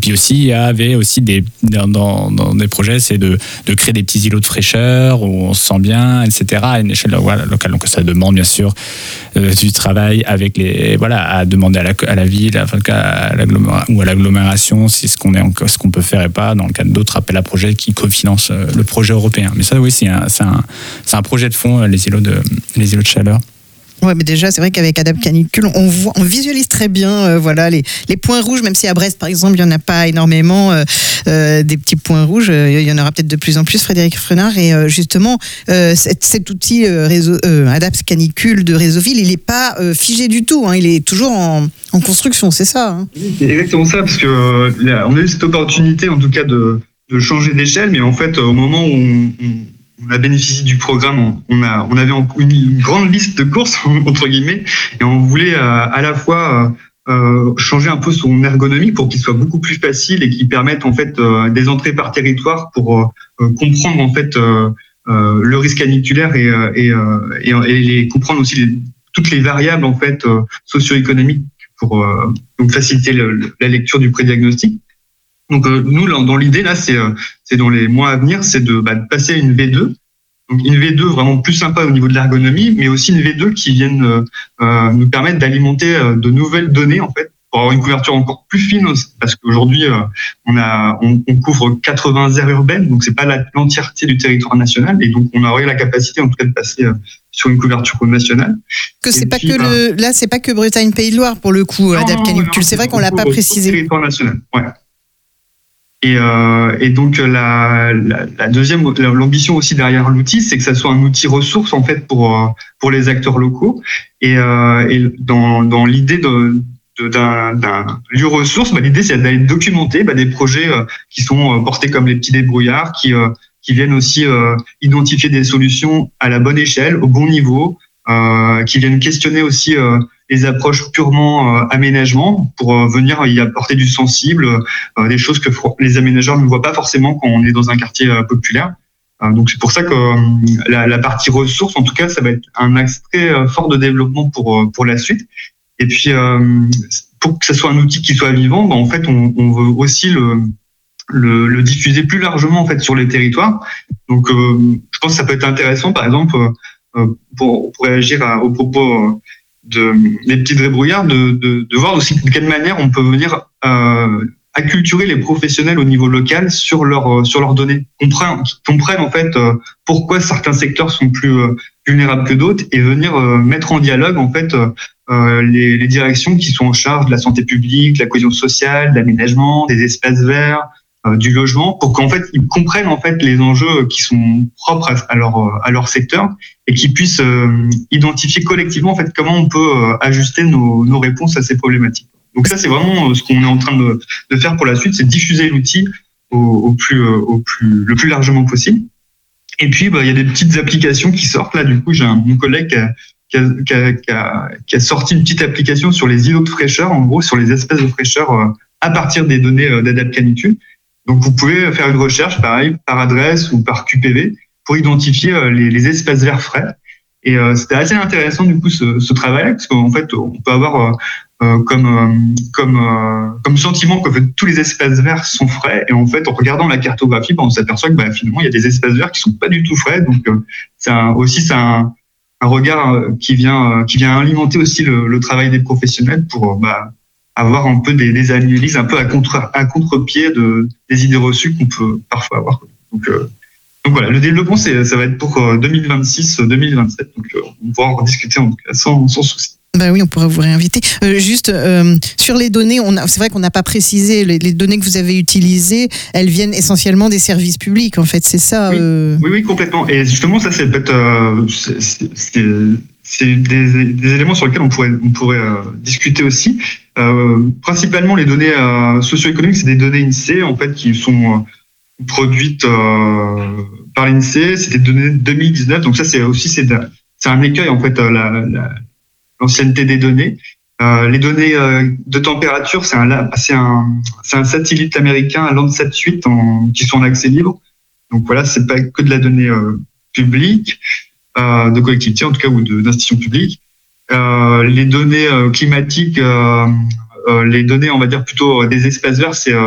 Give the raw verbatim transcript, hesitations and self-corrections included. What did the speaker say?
puis aussi, il y avait aussi des, dans, dans, dans des projets, c'est de, de créer des petits îlots de fraîcheur où on se sent bien, et cetera à une échelle voilà, locale. Donc ça demande bien sûr euh, du travail avec les, voilà, à demander à la, à la ville, à, à l'agglomération, ou à l'agglomération si ce qu'on est, ce qu'on peut faire et pas dans le cadre d'autres appels à projets qui cofinancent le projet européen. Mais ça, oui, c'est un, c'est un, c'est un projet de fond, les îlots de, les îlots de chaleur. Ouais, mais déjà, c'est vrai qu'avec Adapt Canicule, on voit, on visualise très bien, euh, voilà, les, les points rouges, même si à Brest, par exemple, il n'y en a pas énormément, euh, euh, des petits points rouges, euh, il y en aura peut-être de plus en plus, Frédéric Frenard, et euh, justement, euh, cet, cet outil euh, réseau, euh, Adapt Canicule de Réseauville, il n'est pas euh, figé du tout, hein, il est toujours en, en construction, c'est ça, hein. C'est exactement ça, parce que euh, là, on a eu cette opportunité, en tout cas, de, de changer d'échelle, mais en fait, au moment où on, on on a bénéficié du programme, on, a, on avait une, une grande liste de courses, entre guillemets, et on voulait euh, à la fois euh, changer un peu son ergonomie pour qu'il soit beaucoup plus facile et qu'il permette en fait euh, des entrées par territoire pour euh, comprendre en fait euh, euh, le risque caniculaire et, et, et, et les, comprendre aussi les, toutes les variables en fait euh, socio-économiques pour euh, donc faciliter le, la lecture du prédiagnostic. Donc euh, nous, dans l'idée, là, c'est, euh, c'est dans les mois à venir, c'est de, bah, de passer à une V deux. Donc une V deux vraiment plus sympa au niveau de l'ergonomie, mais aussi une V deux qui vienne euh, euh, nous permettre d'alimenter euh, de nouvelles données, en fait, pour avoir une couverture encore plus fine, parce qu'aujourd'hui, euh, on, a, on, on couvre quatre-vingts aires urbaines, donc c'est pas la, l'entièreté du territoire national, et donc on aurait la capacité, en tout cas, de passer euh, sur une couverture nationale. Que c'est et pas puis, que euh, le, là, c'est pas que Bretagne Pays de Loire, pour le coup, Adapt Canicule. C'est vrai qu'on l'a pas précisé. Territoire national, ouais. Et, euh, et donc la, la, la deuxième, l'ambition aussi derrière l'outil, c'est que ça soit un outil ressource en fait pour pour les acteurs locaux. Et, euh, et dans dans l'idée de, de d'un, d'un lieu ressource, bah, l'idée c'est d'aller documenter bah, des projets euh, qui sont portés comme les petits débrouillards, qui euh, qui viennent aussi euh, identifier des solutions à la bonne échelle, au bon niveau, euh, qui viennent questionner aussi euh, les approches purement euh, aménagement pour euh, venir y apporter du sensible, euh, des choses que les aménageurs ne voient pas forcément quand on est dans un quartier euh, populaire. Euh, donc c'est pour ça que euh, la, la partie ressources, en tout cas, ça va être un axe très euh, fort de développement pour euh, pour la suite. Et puis euh, pour que ça soit un outil qui soit vivant, bah, en fait, on, on veut aussi le Le, le diffuser plus largement en fait sur les territoires. Donc, euh, je pense que ça peut être intéressant, par exemple, euh, pour, pour réagir à, aux propos de des petits débrouillards, de, de, de voir aussi de quelle manière on peut venir euh, acculturer les professionnels au niveau local sur leurs sur leurs données, comprennent comprennent en fait euh, pourquoi certains secteurs sont plus euh, vulnérables que d'autres et venir euh, mettre en dialogue en fait euh, les, les directions qui sont en charge de la santé publique, de la cohésion sociale, de l'aménagement, des espaces verts, du logement, pour qu'en fait ils comprennent en fait les enjeux qui sont propres à leur à leur secteur et qu'ils puissent euh, identifier collectivement en fait comment on peut euh, ajuster nos nos réponses à ces problématiques. Donc ça c'est vraiment ce qu'on est en train de de faire pour la suite, c'est diffuser l'outil au, au plus au plus le plus largement possible. Et puis bah il y a des petites applications qui sortent là. Du coup j'ai un mon collègue qui a qui a, qui a, qui a, qui a sorti une petite application sur les îlots de fraîcheur, en gros sur les espèces de fraîcheur euh, à partir des données euh, d'Adapt Canicule. Donc, vous pouvez faire une recherche, pareil, par adresse ou par Q P V, pour identifier les, les espaces verts frais. Et euh, c'était assez intéressant, du coup, ce, ce travail-là, parce qu'en fait, on peut avoir euh, comme euh, comme euh, comme sentiment que tous les espaces verts sont frais. Et en fait, en regardant la cartographie, ben, on s'aperçoit que bah, finalement, il y a des espaces verts qui sont pas du tout frais. Donc, euh, c'est un, aussi c'est un, un regard qui vient qui vient alimenter aussi le, le travail des professionnels pour bah, avoir un peu des, des analyses un peu à contre à contre-pied de des idées reçues qu'on peut parfois avoir. Donc, euh, donc voilà, le développement c'est ça va être pour deux mille vingt-six deux mille vingt-sept. Donc euh, on pourra en rediscuter en tout cas sans sans souci. Ben oui, on pourra vous réinviter. Euh, juste euh, sur les données, on a, c'est vrai qu'on n'a pas précisé les, les données que vous avez utilisées. Elles viennent essentiellement des services publics, en fait, c'est ça. Oui, euh... oui, oui, complètement. Et justement, ça c'est peut-être euh, c'est, c'est, c'est des, des éléments sur lesquels on pourrait on pourrait euh, discuter aussi. Euh, principalement, les données euh, socio-économiques, c'est des données INSEE en fait qui sont euh, produites euh, par l'INSEE. C'était des données de deux mille dix-neuf, donc ça c'est aussi c'est, de, c'est un écueil en fait la, la l'ancienneté des données. Euh, les données euh, de température, c'est un, c'est un, c'est un satellite américain, Landsat huit, en, qui sont en accès libre. Donc voilà, c'est pas que de la donnée euh, publique, euh, de collectivité en tout cas ou de, d'institutions publiques. Euh, les données euh, climatiques, euh, euh, les données, on va dire plutôt des espaces verts, c'est euh,